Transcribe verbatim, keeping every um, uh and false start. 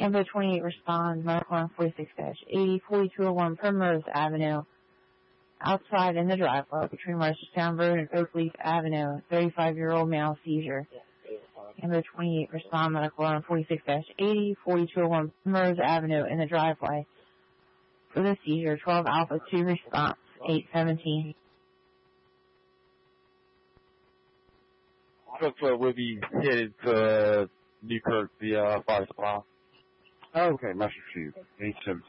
Amber twenty-eight respond, medical on forty-six eighty, forty-two oh one Primrose Avenue, outside in the driveway between Marshalltown Road and Oakleaf Avenue, thirty-five-year-old male seizure. Amber twenty-eight respond, medical on forty-six eighty, forty-two oh one Primrose Avenue in the driveway for the seizure, twelve Alpha two response, eight seventeen. Cookfoot will be headed to Newkirk via fire supply. Okay, Master Chief, eight seventeen.